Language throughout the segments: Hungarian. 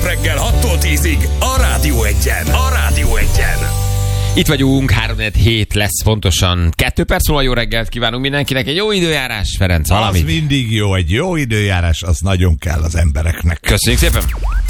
reggel 6-tól 10-ig a Rádió Egyen. A Rádió Egyen. Itt vagyunk, 3-4 lesz pontosan. 2 perc múlva jó reggelt kívánunk mindenkinek. Egy jó időjárás, Ferenc, valami. Az mindig jó, egy jó időjárás, az nagyon kell az embereknek. Köszönjük szépen.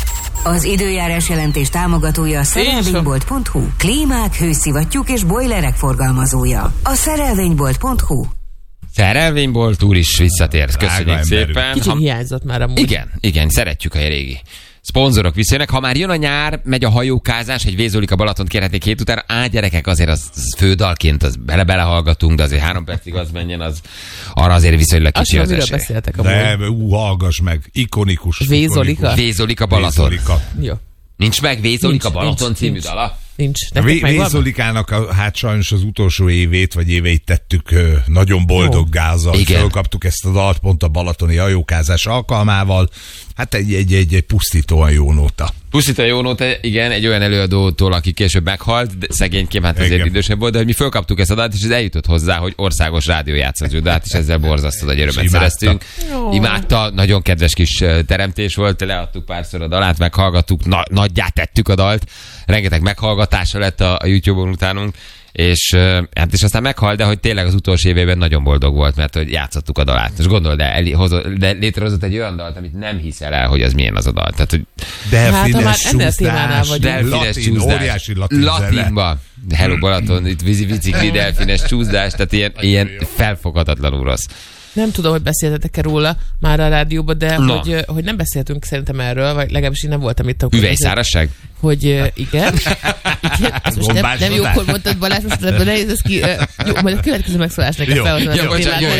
Az időjárás jelentés támogatója a szerelvénybolt.hu. Klímák, hőszivattyúk és bojlerek forgalmazója. A szerelvénybolt.hu. Szerelvénybolt úr is visszatért. Köszönjük szépen. Kicsit hiányzott már amúgy. Igen, szeretjük a régi szponzorok visszajönnek. Ha már jön a nyár, megy a hajókázás, egy Vézolik a Balatont kérhetnék hét után. Gyerekek, azért az fődalként az belehallgatunk, de azért 3 percig az menjen, az arra azért viszonylag kicsi az esély. Beszéltek amúgy. De, hallgass meg, ikonikus. Vézolika? Vézolik a Balaton. Vézolika. Jó. Nincs meg Vézolik a Balaton című dala? Nincs. Vézolikának hát sajnos az utolsó évét, vagy éveit tettük nagyon boldog gázzal. Fölkaptuk ezt a dalt pont a balatoni hajókázás alkalmával. Hát egy pusztítóan jó nóta. Pusztítóan jó nóta, igen, egy olyan előadótól, aki később meghalt, de szegényként, hát azért idősebb volt, de hogy mi fölkaptuk ezt a dalt, és ez eljutott hozzá, hogy országos rádió játszódó dalt, és ezzel borzasztó nagy örömet szereztünk. Imádta, nagyon kedves kis teremtés volt, leadtuk párszor a dalát, meghallgattuk, nagyját tettük a dalt, rengeteg meghallgatása lett a YouTube-on utánunk, és aztán meghalt, de hogy tényleg az utolsó évében nagyon boldog volt, mert hogy játszottuk a dalát. És gondold el, de létrehozott egy olyan dalt, amit nem hiszel el, hogy az milyen az a dal. Tehát, hogy Delfines csúszás, óriási latin latinba. Hello Balaton, itt bicikli, delfines csúszás, tehát ilyen felfoghatatlanul rossz. Nem tudom, hogy beszéltetek-e róla már a rádióban, de hogy nem beszéltünk szerintem erről, vagy legalábbis én nem voltam itt. Üvelyszárasság? Hogy igen. Ezt most nem jókor mondtad, Balázs, most ebből nehéz ez ki. Jó, majd a következő megszólásnak felhozom.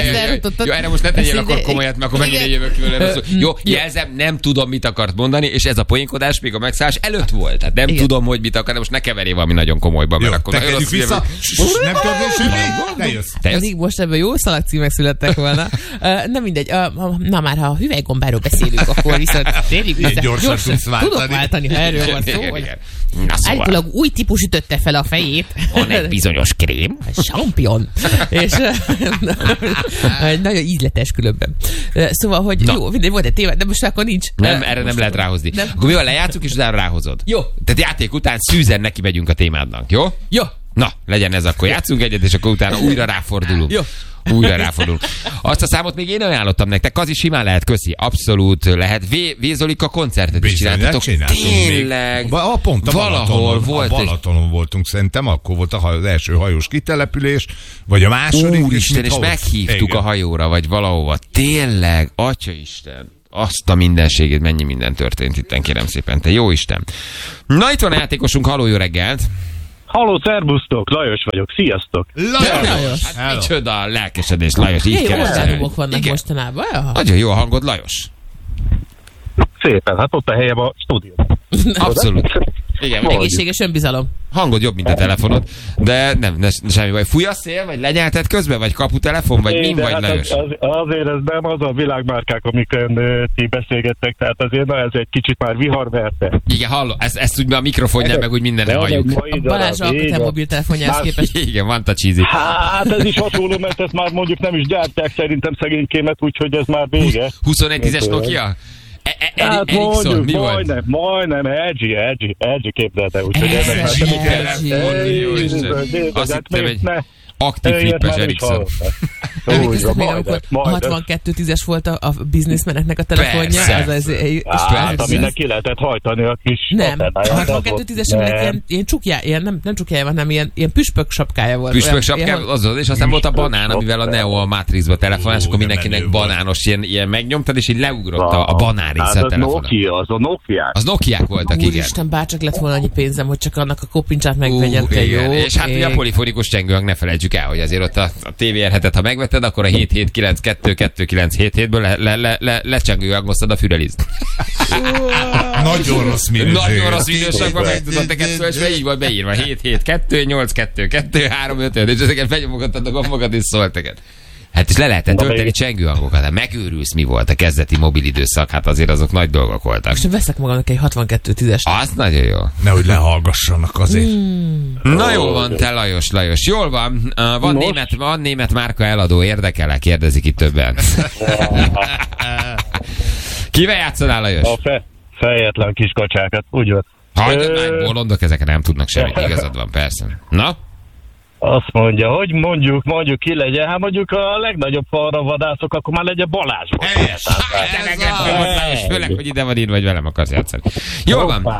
Jó, erre most ne tegyél akkor komolyat, mert akkor megint jövök vele. Jó, jelzem, nem tudom, mit akart mondani, és ez a poénkodás még a megszállás előtt volt. Tehát nem tudom, hogy mit akar, de most ne keverjél valami nagyon komolyba, mert akkor nagyon rossz vissza. Nem tudod semmi? Ne jössz. Pedig most ebből jó szalagcímek születtek volna. Nem mindegy. Na már, ha a hüvelygombáról beszélünk, akkor viszont tényleg gyorsan tudok váltani, ha erről van szó. Állítólag új típus ütötte fel a fejét. Van egy bizonyos krém. Champion. És nagyon ízletes különben. Szóval, hogy jó, mindegy, volt egy téma, de most akkor nincs. Nem, erre nem lehet ráhozni. Nem. Akkor mi van, lejátszunk, és utána ráhozod. Jó. Tehát játék után szűzen neki megyünk a témádnak, jó? Jó. Na, legyen ez, akkor játszunk egyet, és akkor utána újra ráfordulunk. Jó. Újra ráfordulunk. Azt a számot még én ajánlottam nektek, Kazi, simán lehet, köszi. Abszolút lehet. Vézolika koncertet is csináltatok. Tényleg. Pont a valahol volt. A Balatonon voltunk, szerintem akkor volt az első hajós kitelepülés, vagy a második. Úristen, és meghívtuk a hajóra, vagy valahova. Tényleg, Atyaisten. Azt a mindenségét, mennyi minden történt itten, kérem szépen. Te jó Isten. Na, itt van a játékosunk, halló, jó reggelt. Halló, szervusztok, Lajos vagyok, sziasztok! Lajos! Hát micsoda lelkesedés, Lajos, így keresel. Vannak mostanában. Nagyon jó a hangod, Lajos. Szépen, hát ott a helyem a stúdióban. Abszolút. Igen, egészséges önbizalom. Hangod jobb, mint a telefonod, de nem semmi baj. Fúj a szél, vagy lenyelted közben, vagy kaputelefon, vagy mi vagy, Lajos? Azért ez nem az a világmárkák, amiken ti beszélgettek, tehát azért ez egy kicsit már viharverte. Igen, hallom, ezt úgy a mikrofonján, meg úgy mindenre halljuk. A Balázs alkotál mobiltelefonjához képest. Igen, van a cheesy. Hát ez is hasonló, mert ezt már mondjuk nem is gyártják szerintem szegénykémet, úgyhogy ez már vége. 21-10-es Nokia? Hát mondjuk, majdnem, Edgy képzelte, úgyhogy azt hittem egy aktív flippes Ericsson. Emlékeztek még, amikor a 6210-es volt a bizniszmeneknek a telefonja? Hát, aminek ki lehetett hajtani a kis... Nem, a 6210-es ilyen csukjája, nem csukjája van, hanem ilyen püspök sapkája volt. Püspök sapkája, az, és aztán volt a banán, amivel a Neo a Matrixba telefonál, és akkor mindenkinek banános ilyen megnyomtad, és így leugrott a banán része a telefonon. Az a Nokiák. Az Nokiák voltak, igen. Úristen, bárcsak lett volna annyi pénzem, hogy csak annak a kopincsát megvegyem, te jó. És hát ugye a polifonikus csengőhang, ne felejtsük el, hogy azért ott a TVR-hetet, ha megvetted, akkor a 7-7-9-2-2-9-7-7-ből lecsengőhangoztad a fürelizt. Nagyon rossz minőség. Nagyon rossz minőségben meg tudod neked szól, és így volt beírva 7-7-2-8-2-2-3-5-5, és ezeket fegyomogattad a gombokat, és szólt neked. Hát és le lehetett tölteni csengőhangokat. Hát megőrülsz, mi volt a kezdeti mobil időszak, hát azért azok nagy dolgok voltak. És veszek magamnak egy 6210-est. Az nagyon jó. Nehogy lehallgassanak azért. Na jó van, te Lajos. Jól van. Van német márka eladó, érdekel-e? Kérdezik itt többen. Kivel játszanál, Lajos? fejetlen kis kacsákat, úgy van. Hagyd már, bolondok, ezek nem tudnak semmit, igazad van, persze. Na? Azt mondja, hogy mondjuk ki legyen, hát mondjuk a legnagyobb falra vadászok, akkor már legyen Balázs. Főleg, hogy ide van írva, vagy velem akarsz játszani. Jól van.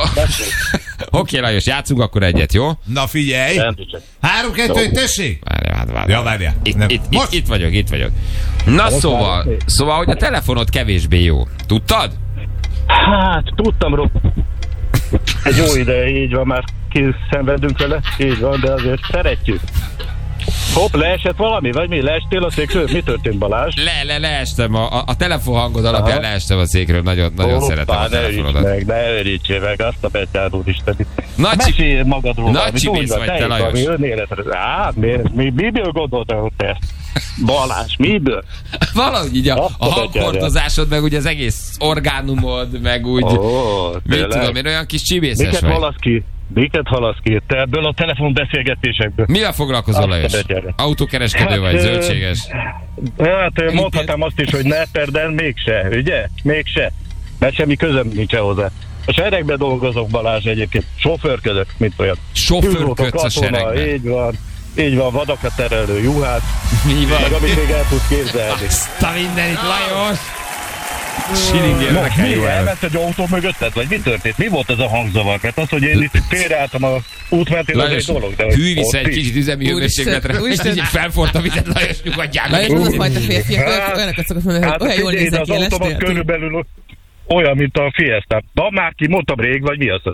Oké, Lajos, játszunk akkor egyet, jó? Na figyelj! 3-2, tessék! Várjál. Itt vagyok. Na szóval, hogy a telefonod kevésbé jó. Tudtad? Hát, tudtam, egy jó ideje, így van, már kiszenvedünk vele, így van, de azért szeretjük. Hopp, leesett valami, vagy mi? Leestél a székről? Mi történt, Balázs? Leestem. A telefonhangod alapján leestem a székről. Nagyon szeretem a telefonodat. Ne őríts meg, azt a betyárd úristenit. Nagy magadról. Nagy csibész vagy te, Lajos. Miből gondoltál, hogy te? Balázs, miből? Valahogy így a hangkordozásod, meg ugye az egész orgánumod, meg úgy, mit tudom én, olyan kis csibészes vagy. Miket halasz ki? Te ebből a telefonbeszélgetésekből. Mivel foglalkozol, Lajos? Autókereskedő vagy, zöldséges? Hát mondhatnám azt is, hogy netter, de mégse, ugye? Mégse. Mert semmi közöm nincs hozzá. A seregben dolgozok, Balázs, egyébként. Sofőrködök, mint olyan. Sofőrködsz a seregben? Így van, vadakat terelő juhász. Mi van? Meg amit még el tudsz képzelni. Azt a mindenit, Lajos! Silingérnek elment egy autó mögötted, vagy mi történt? Mi volt ez a hangzavar? Mert az, hogy én itt félreálltam a út mentén, az egy dolog. Hűj vissza egy kicsit üzemi hőmérsékletre, és így felforrt a vizet, Lajos, nyugodjál meg. Lajos, az a fajta férfiak, olyanokat szokott mondani, hogy olyan jól nézek ki, az autóban körülbelül olyan, mint a Fiesta. Na, már ki mondtam rég, vagy mi az?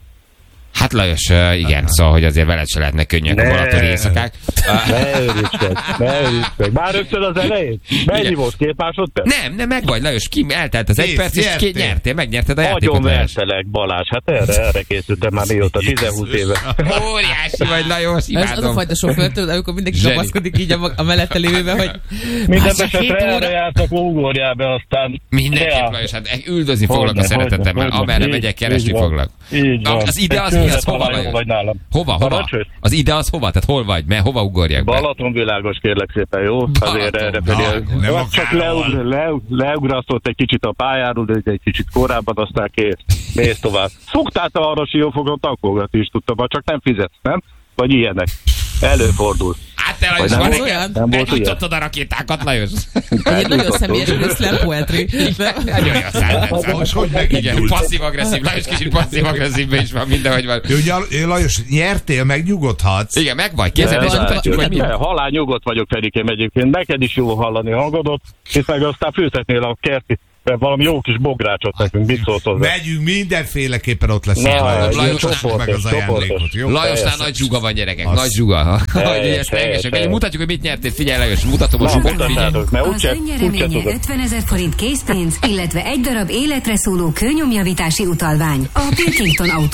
Hát Lajos, igen, szóval, hogy azért veled se lehetnek könnyek a balatoni éjszakák. Ne örülj meg. Már rögtön az elején? Mennyi volt? 2 másodperc? Nem, meg vagy, Lajos, eltelt az 1 perc, és nyertél, megnyerted a játékot. Nagyon vertelek, Balázs, hát erre készültem már mióta, 10-20 éve. Óriási vagy, Lajos, imádom. Ez az a fajta sofőrtől, amikor mindenki kapaszkodik így a mellette lévőben, hogy minden esetre erre jártak, ugorjál be, aztán... Mindenképp, Lajos, hát üldözni foglak a szeretetemmel, amerre megyek, keresni foglak. Az ide az mi? Az hova, Lajos? Hova? Az ide az hova? Tehát hol vagy? Mert hova ugorjak be? Balatonvilágos, kérlek szépen, jó? Azért erre figyelj. Csak leugrasztott egy kicsit a pályáról, de egy kicsit korábban, aztán mész tovább. Szoktál te arra siófogon tankolgatni is tudtam, csak nem fizetsz, nem? Vagy ilyenek. Előfordul. Hát te, Lajos, van olyan? Megnyújtottad a rakétákat, Lajos. Egy nagyon személyes slam poetry. Nagyon jó szállítás. Igen, passzív-agresszív. Lajos kicsit passzív-agresszívben is van, mindenhogy van. Ugye, Lajos, nyertél, megnyugodhatsz. Igen, meg vagy. Kézzel is mutatjuk, hogy mi. Halál nyugodt vagyok, Ferikém, egyébként. Neked is jó hallani a hangodot, és meg aztán főzhetnél a kerti. Valami jó kis bográcsot nekünk, mit szólsz hozzá? Megyünk, mindenféleképpen ott lesz. Lajosnál meg az ajándékot, jó? Lajosnál nagy zsuga van, gyerekek, nagy zsuga. Mutatjuk, hogy mit nyertél. Figyelj, Lajos, mutatom a zsugot. Az önnyereménye 50 000 forint készpénz, illetve egy darab életre szóló kőnyomjavítási utalvány a Pilkington Autó